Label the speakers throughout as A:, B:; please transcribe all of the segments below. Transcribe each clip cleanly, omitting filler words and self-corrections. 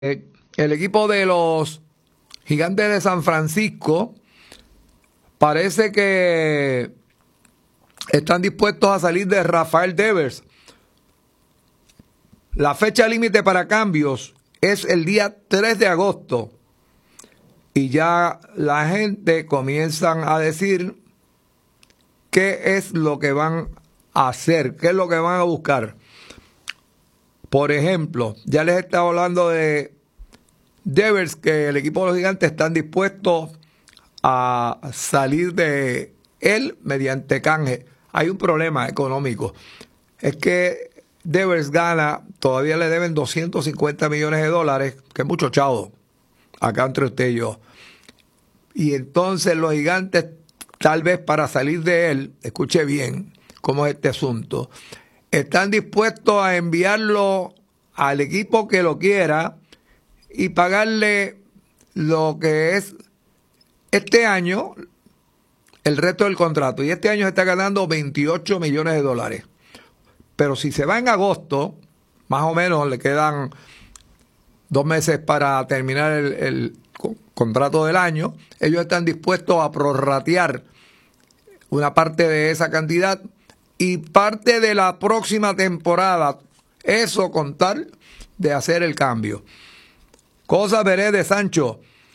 A: El equipo de los Gigantes de San Francisco parece que están dispuestos a salir de Rafael Devers. La fecha límite para cambios es el día 3 de agosto y ya la gente comienzan a decir qué es lo que van a hacer, qué es lo que van a buscar. Por ejemplo, ya les estaba hablando de Devers, que el equipo de los Gigantes están dispuestos a salir de él mediante canje. Hay un problema económico. Es que Devers gana, todavía le deben $250 millones, que es mucho chavo, acá entre usted y yo. Y entonces los Gigantes, tal vez para salir de él, escuche bien cómo es este asunto, están dispuestos a enviarlo al equipo que lo quiera y pagarle lo que es este año, el resto del contrato. Y este año está ganando $28 millones. Pero si se va en agosto, más o menos le quedan 2 meses para terminar el contrato del año, ellos están dispuestos a prorratear una parte de esa cantidad y parte de la próxima temporada, eso con tal de hacer el cambio. Cosa veré de Sancho.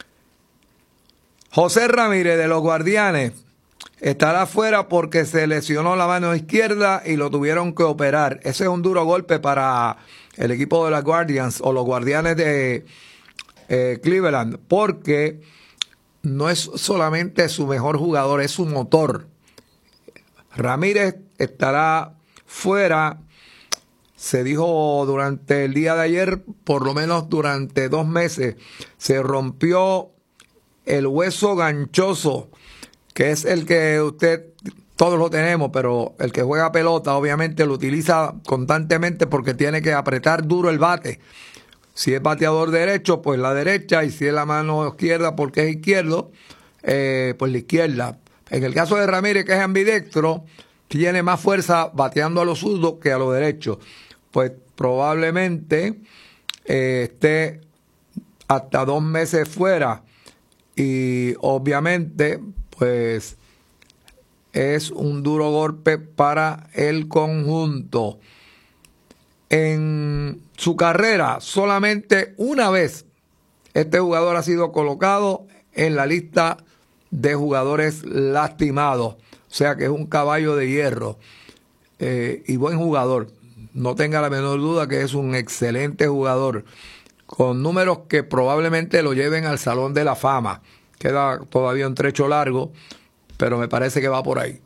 A: José Ramírez de los Guardianes estará fuera porque se lesionó la mano izquierda y lo tuvieron que operar. Ese es un duro golpe para el equipo de los Guardians o los Guardianes de Cleveland, porque no es solamente su mejor jugador, es su motor. Ramírez estará fuera, se dijo durante el día de ayer, por lo menos durante 2 meses. Se rompió el hueso ganchoso, que es el que todos lo tenemos, pero el que juega pelota obviamente lo utiliza constantemente porque tiene que apretar duro el bate. Si es bateador derecho, pues la derecha, y si es la mano izquierda porque es izquierdo, pues la izquierda. En el caso de Ramírez, que es ambidextro, tiene más fuerza bateando a los zurdos que a los derechos. Pues probablemente esté hasta 2 meses fuera y obviamente pues es un duro golpe para el conjunto. En su carrera, solamente una vez este jugador ha sido colocado en la lista de jugadores lastimados. O sea que es un caballo de hierro y buen jugador. No tenga la menor duda que es un excelente jugador, con números que probablemente lo lleven al Salón de la Fama. Queda todavía un trecho largo, pero me parece que va por ahí.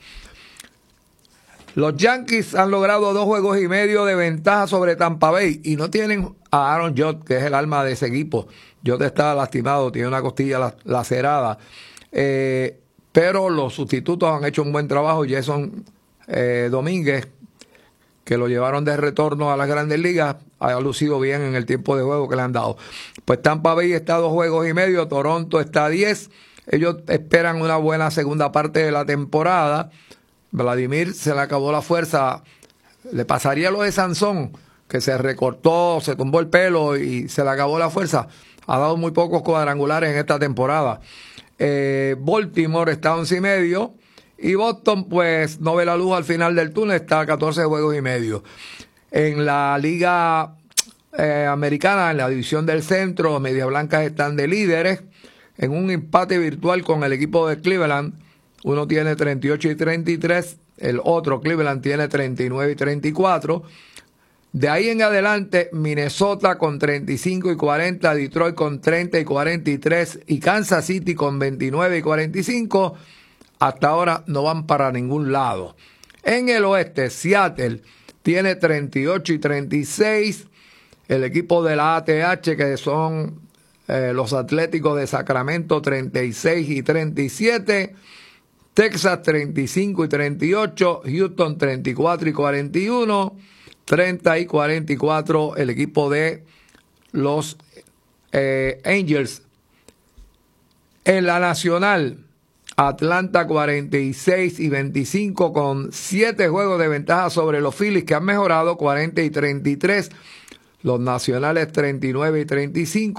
A: Los Yankees han logrado 2 juegos y medio de ventaja sobre Tampa Bay y no tienen a Aaron Judge, que es el alma de ese equipo. Judge está lastimado, tiene una costilla lacerada, pero los sustitutos han hecho un buen trabajo. Jason Domínguez, que lo llevaron de retorno a las Grandes Ligas, ha lucido bien en el tiempo de juego que le han dado. Pues Tampa Bay está a 2 juegos y medio, Toronto está a 10. Ellos esperan una buena segunda parte de la temporada. Vladimir se le acabó la fuerza. Le pasaría lo de Sansón, que se recortó, se tumbó el pelo y se le acabó la fuerza. Ha dado muy pocos cuadrangulares en esta temporada. Baltimore está a 11 y medio. Y Boston, pues, no ve la luz al final del túnel, está a 14 juegos y medio. En la Liga Americana, en la división del centro, los Medias Blancas están de líderes, en un empate virtual con el equipo de Cleveland. Uno tiene 38 y 33, el otro, Cleveland, tiene 39 y 34. De ahí en adelante, Minnesota con 35 y 40, Detroit con 30 y 43 y Kansas City con 29 y 45. Hasta ahora no van para ningún lado. En el oeste, Seattle tiene 38 y 36. El equipo de la ATH, que son los Atléticos de Sacramento, 36 y 37. Texas, 35 y 38. Houston, 34 y 41. 30 y 44 el equipo de los Angels. En la Nacional, Atlanta 46 y 25 con 7 juegos de ventaja sobre los Phillies, que han mejorado 40 y 33. Los Nacionales 39 y 35.